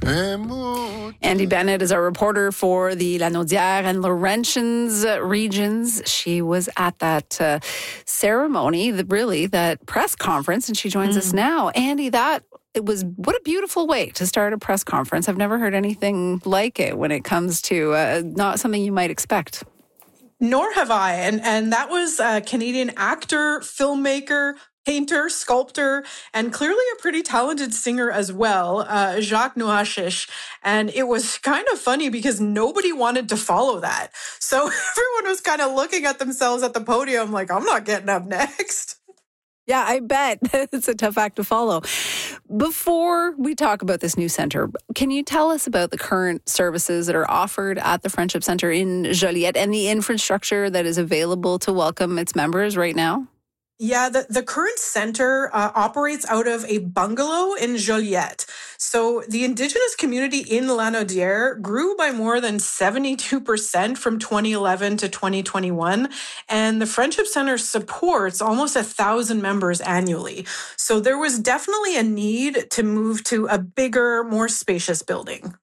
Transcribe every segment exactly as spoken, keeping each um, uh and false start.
Andy Bennett is our reporter for the Lanaudière and Laurentians regions. She was at that uh, ceremony, the, really, that press conference, and she joins mm. us now. Andy, that it was what a beautiful way to start a press conference. I've never heard anything like it when it comes to uh, not something you might expect. Nor have I. And, and that was a Canadian actor, filmmaker, painter, sculptor, and clearly a pretty talented singer as well, uh, Jacques Nouashish. And it was kind of funny because nobody wanted to follow that. So everyone was kind of looking at themselves at the podium like, I'm not getting up next. Yeah, I bet. It's a tough act to follow. Before we talk about this new centre, can you tell us about the current services that are offered at the Friendship Centre in Joliette and the infrastructure that is available to welcome its members right now? Yeah, the, the current center uh, operates out of a bungalow in Joliette. So the Indigenous community in Lanaudière grew by more than seventy-two percent from twenty eleven to twenty twenty-one. And the Friendship Center supports almost a thousand members annually. So there was definitely a need to move to a bigger, more spacious building.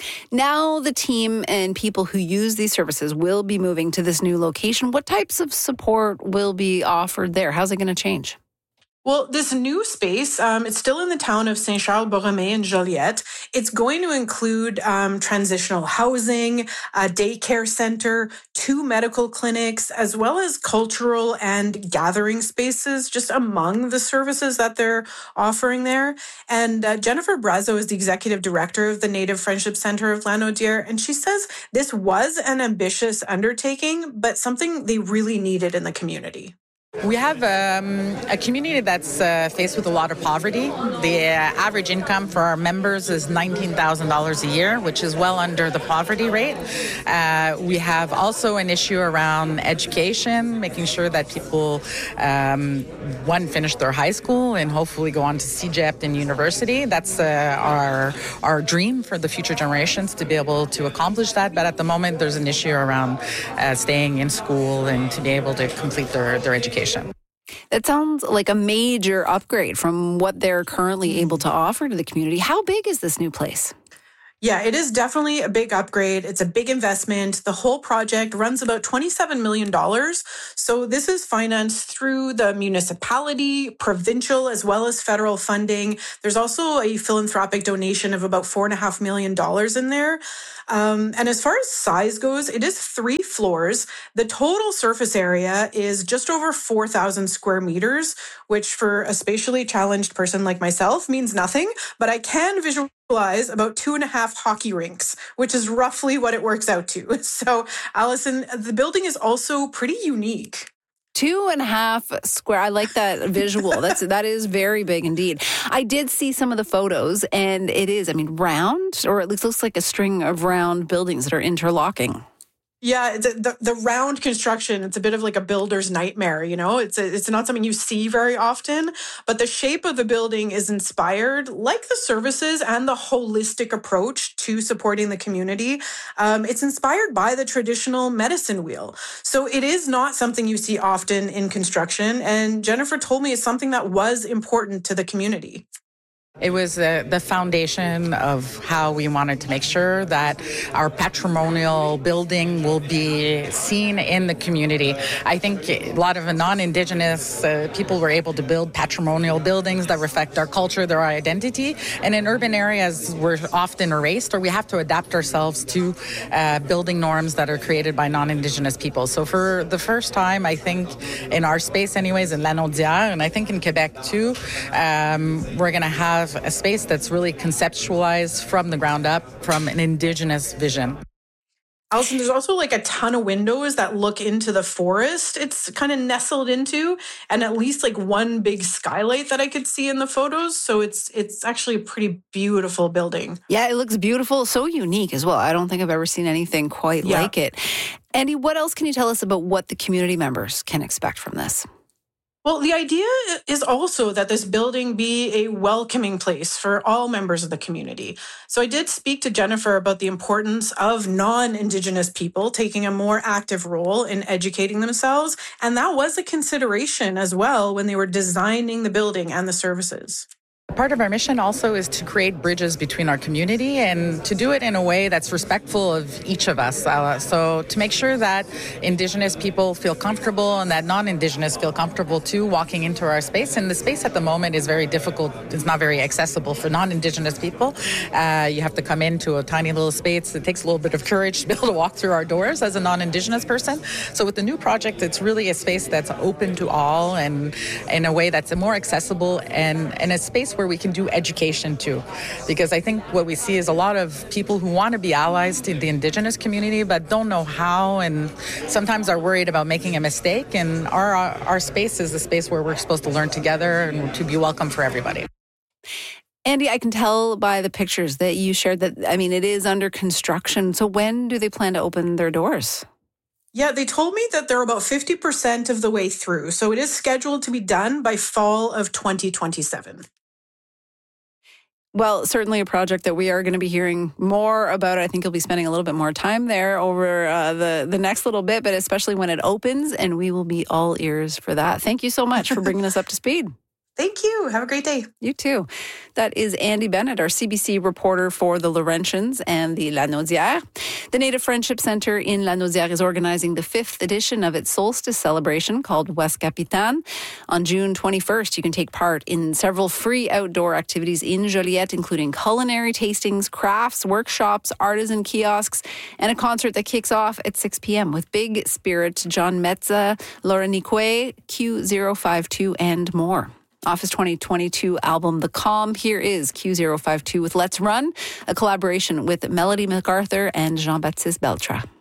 Now the team and people who use these services will be moving to this new location. What types of support will be offered there? How's it going to change? Well, this new space, um, it's still in the town of Saint-Charles-Borromée in Joliette. It's going to include um, transitional housing, a daycare center, two medical clinics, as well as cultural and gathering spaces, just among the services that they're offering there. And uh, Jennifer Brazo is the executive director of the Native Friendship Center of Lanaudière, and she says this was an ambitious undertaking, but something they really needed in the community. We have um, a community that's uh, faced with a lot of poverty. The uh, average income for our members is nineteen thousand dollars a year, which is well under the poverty rate. Uh, we have also an issue around education, making sure that people, um, one, finish their high school and hopefully go on to C G E P and university. That's uh, our, our dream for the future generations to be able to accomplish that. But at the moment, there's an issue around uh, staying in school and to be able to complete their, their education. That sounds like a major upgrade from what they're currently able to offer to the community. How big is this new place? Yeah, it is definitely a big upgrade. It's a big investment. The whole project runs about twenty-seven million dollars. So this is financed through the municipality, provincial, as well as federal funding. There's also a philanthropic donation of about four and a half million dollars in there. Um, and as far as size goes, it is three floors. The total surface area is just over four thousand square meters, which for a spatially challenged person like myself means nothing, but I can visualize about two and a half hockey rinks, which is roughly what it works out to. So, Allison, the building is also pretty unique. Two and a half square. I like that visual. That's that is very big indeed. I did see some of the photos, and it is, I mean, round, or at least looks like a string of round buildings that are interlocking. Yeah, the, the the round construction, it's a bit of like a builder's nightmare, you know? It's a, it's not something you see very often, but the shape of the building is inspired, like the services and the holistic approach to supporting the community. Um, it's inspired by the traditional medicine wheel. So it is not something you see often in construction, and Jennifer told me it's something that was important to the community. It was uh, the foundation of how we wanted to make sure that our patrimonial building will be seen in the community. I think a lot of non-Indigenous uh, people were able to build patrimonial buildings that reflect our culture, their identity. And in urban areas, we're often erased, or we have to adapt ourselves to uh, building norms that are created by non-Indigenous people. So for the first time, I think, in our space anyways, in Lanaudière, and I think in Quebec too, um, we're going to have a space that's really conceptualized from the ground up, from an Indigenous vision. Allison, there's also like a ton of windows that look into the forest it's kind of nestled into, and at least like one big skylight that I could see in the photos. So it's it's actually a pretty beautiful building. Yeah, it looks beautiful. So unique as well. I don't think I've ever seen anything quite yeah. like it. Andy, what else can you tell us about what the community members can expect from this? Well, the idea is also that this building be a welcoming place for all members of the community. So I did speak to Jennifer about the importance of non-Indigenous people taking a more active role in educating themselves. And that was a consideration as well when they were designing the building and the services. Part of our mission also is to create bridges between our community and to do it in a way that's respectful of each of us. Uh, so to make sure that Indigenous people feel comfortable and that non-Indigenous feel comfortable too walking into our space. And the space at the moment is very difficult. It's not very accessible for non-Indigenous people. Uh, you have to come into a tiny little space. It takes a little bit of courage to be able to walk through our doors as a non-Indigenous person. So with the new project, it's really a space that's open to all and in a way that's more accessible and, and a space where we can do education too. Because I think what we see is a lot of people who want to be allies to the Indigenous community but don't know how and sometimes are worried about making a mistake. And our, our space is the space where we're supposed to learn together and to be welcome for everybody. Andy, I can tell by the pictures that you shared that, I mean, it is under construction. So when do they plan to open their doors? Yeah, they told me that they're about fifty percent of the way through. So it is scheduled to be done by fall of twenty twenty-seven. Well, certainly a project that we are going to be hearing more about. I think you'll be spending a little bit more time there over uh, the, the next little bit, but especially when it opens, and we will be all ears for that. Thank you so much for bringing us up to speed. Thank you. Have a great day. You too. That is Andy Bennett, our C B C reporter for the Laurentians and the Lanaudière. The Native Friendship Centre in Lanaudière is organizing the fifth edition of its solstice celebration called West Capitan. On June twenty-first, you can take part in several free outdoor activities in Joliette, including culinary tastings, crafts, workshops, artisan kiosks, and a concert that kicks off at six p.m. with Big Spirit, John Metza, Laura Nique, Q zero five two, and more. Off his twenty twenty-two album, The Calm, here is Q zero five two with Let's Run, a collaboration with Melody MacArthur and Jean-Baptiste Beltra.